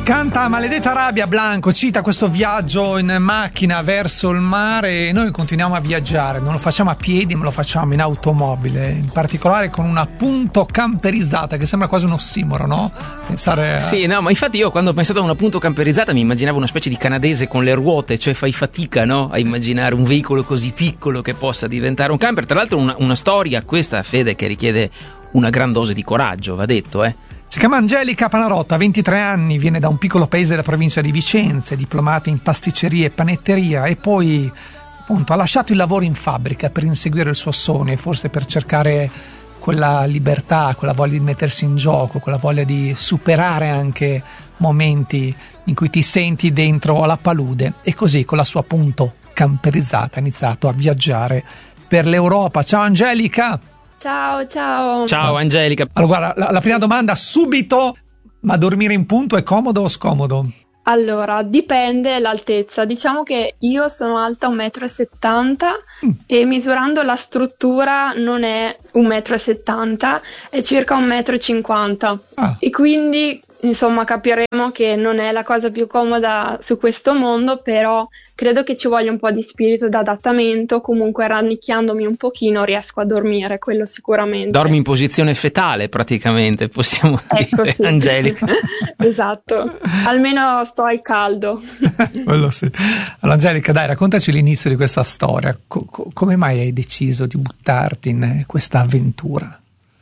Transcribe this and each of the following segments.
Canta Maledetta rabbia Blanco, cita questo viaggio in macchina verso il mare e noi continuiamo a viaggiare, non lo facciamo a piedi ma lo facciamo in automobile, in particolare con una punto camperizzata che sembra quasi un ossimoro, no? Pensare a... Sì, no, ma infatti io quando ho pensato a una punto camperizzata mi immaginavo una specie di canadese con le ruote, cioè fai fatica, no? A immaginare un veicolo così piccolo che possa diventare un camper. Tra l'altro una storia questa, Fede, che richiede una gran dose di coraggio, va detto, Si chiama Angelica Panarotta, 23 anni, viene da un piccolo paese della provincia di Vicenza, è diplomata in pasticceria e panetteria e poi appunto ha lasciato il lavoro in fabbrica per inseguire il suo sogno e forse per cercare quella libertà, quella voglia di mettersi in gioco, quella voglia di superare anche momenti in cui ti senti dentro alla palude e così con la sua appunto camperizzata ha iniziato a viaggiare per l'Europa. Ciao Angelica! Ciao. Ciao Angelica. Allora guarda, la prima domanda subito, ma dormire in punto è comodo o scomodo? Allora, dipende l'altezza. Diciamo che io sono alta 1,70 m e misurando la struttura non è 1,70 m, è circa 1,50 m. E quindi, insomma, capiremo che non è la cosa più comoda su questo mondo, però credo che ci voglia un po' di spirito d'adattamento. Comunque, rannicchiandomi un pochino riesco a dormire, quello sicuramente. Dormi in posizione fetale praticamente, possiamo dire, sì. Angelica. Esatto, almeno sto al caldo. Quello sì. Allora Angelica, dai, raccontaci l'inizio di questa storia. Come mai hai deciso di buttarti in questa avventura?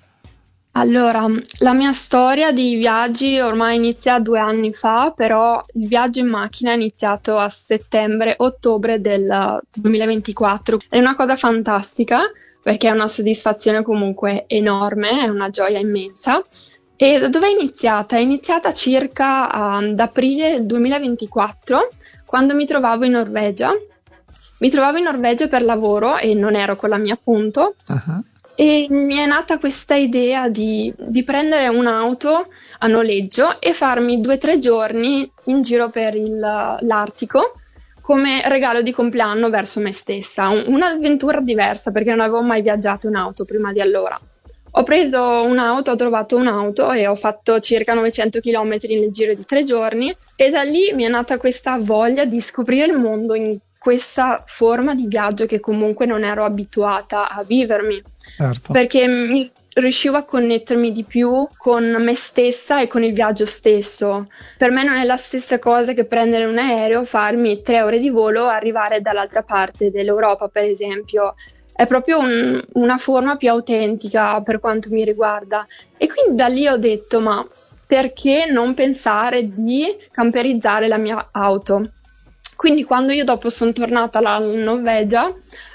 Allora, la mia storia di viaggi ormai inizia 2 anni fa, però il viaggio in macchina è iniziato a settembre-ottobre del 2024. È una cosa fantastica perché è una soddisfazione comunque enorme, è una gioia immensa. E da dove è iniziata? È iniziata circa ad aprile 2024, quando mi trovavo in Norvegia. Mi trovavo in Norvegia per lavoro e non ero con la mia punto. Uh-huh. E mi è nata questa idea di prendere un'auto a noleggio e farmi 2-3 giorni in giro per l'Artico come regalo di compleanno verso me stessa. Un'avventura diversa perché non avevo mai viaggiato in auto prima di allora. Ho preso un'auto, ho trovato un'auto e ho fatto circa 900 km nel giro di 3 giorni e da lì mi è nata questa voglia di scoprire il mondo in questa forma di viaggio che comunque non ero abituata a vivermi. Certo. Perché riuscivo a connettermi di più con me stessa e con il viaggio stesso. Per me non è la stessa cosa che prendere un aereo, farmi 3 ore di volo, arrivare dall'altra parte dell'Europa, per esempio. È proprio una forma più autentica per quanto mi riguarda. E quindi da lì ho detto, ma perché non pensare di camperizzare la mia auto? Quindi quando io dopo sono tornata in Norvegia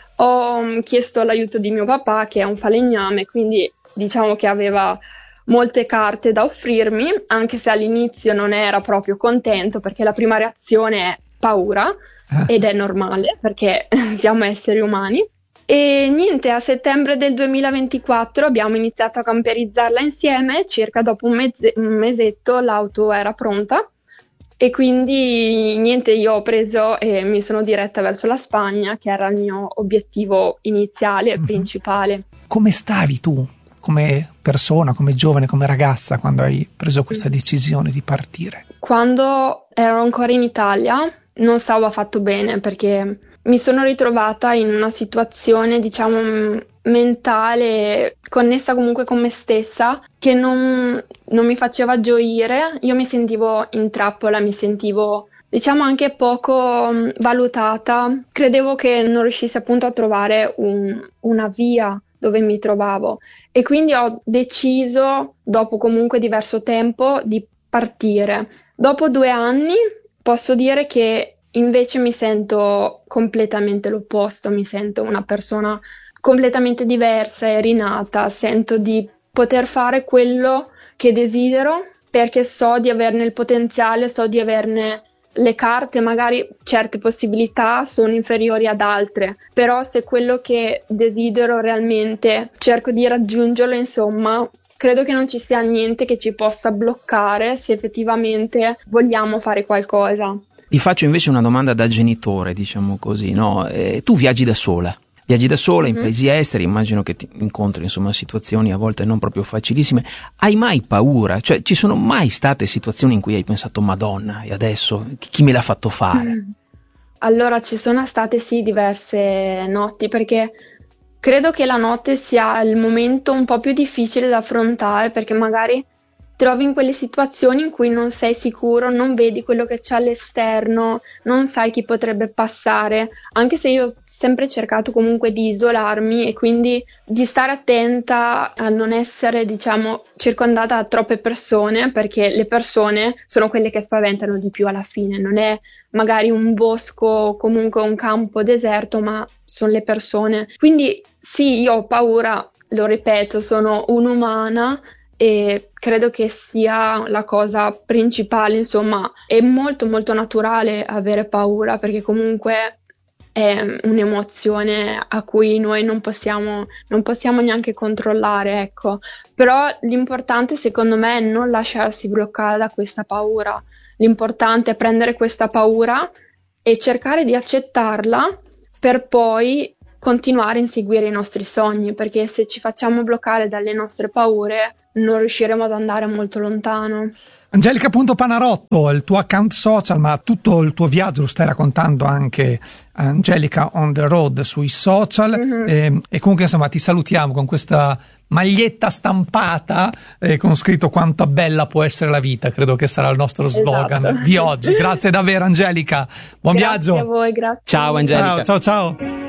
ho chiesto l'aiuto di mio papà, che è un falegname, quindi diciamo che aveva molte carte da offrirmi, anche se all'inizio non era proprio contento perché la prima reazione è paura ed è normale perché siamo esseri umani. E niente, a settembre del 2024 abbiamo iniziato a camperizzarla insieme, circa dopo un mesetto l'auto era pronta. E quindi niente, io ho preso e mi sono diretta verso la Spagna, che era il mio obiettivo iniziale e principale. Come stavi tu, come persona, come giovane, come ragazza, quando hai preso questa decisione di partire? Quando ero ancora in Italia non stavo affatto bene, perché mi sono ritrovata in una situazione, diciamo, mentale, connessa comunque con me stessa, che non mi faceva gioire. Io mi sentivo in trappola, mi sentivo, diciamo, anche poco valutata. Credevo che non riuscissi appunto a trovare una via dove mi trovavo e quindi ho deciso, dopo comunque diverso tempo, di partire. Dopo 2 anni posso dire che invece mi sento completamente l'opposto, mi sento una persona completamente diversa e rinata, sento di poter fare quello che desidero perché so di averne il potenziale, so di averne le carte, magari certe possibilità sono inferiori ad altre, però se quello che desidero realmente cerco di raggiungerlo, insomma, credo che non ci sia niente che ci possa bloccare se effettivamente vogliamo fare qualcosa. Ti faccio invece una domanda da genitore, diciamo così, no? Tu viaggi da sola Viaggi da sola in paesi esteri, immagino che ti incontri insomma situazioni a volte non proprio facilissime. Hai mai paura? Cioè, ci sono mai state situazioni in cui hai pensato Madonna, e adesso chi me l'ha fatto fare? Allora, ci sono state sì diverse notti, perché credo che la notte sia il momento un po' più difficile da affrontare, perché magari trovi in quelle situazioni in cui non sei sicuro, non vedi quello che c'è all'esterno, non sai chi potrebbe passare, anche se io ho sempre cercato comunque di isolarmi e quindi di stare attenta a non essere, diciamo, circondata da troppe persone, perché le persone sono quelle che spaventano di più alla fine, non è magari un bosco o comunque un campo deserto, ma sono le persone. Quindi sì, io ho paura, lo ripeto, sono un'umana, e credo che sia la cosa principale, insomma, è molto molto naturale avere paura, perché comunque è un'emozione a cui noi non possiamo neanche controllare, ecco. Però l'importante secondo me è non lasciarsi bloccare da questa paura. L'importante è prendere questa paura e cercare di accettarla per poi continuare a inseguire i nostri sogni, perché se ci facciamo bloccare dalle nostre paure non riusciremo ad andare molto lontano. Angelica.Panarotto, il tuo account social, ma tutto il tuo viaggio lo stai raccontando anche Angelica on the road sui social, e comunque insomma ti salutiamo con questa maglietta stampata con scritto "quanto bella può essere la vita", credo che sarà il nostro slogan di oggi. Grazie davvero Angelica, buon Grazie viaggio. a voi, grazie. Ciao Angelica. Ciao.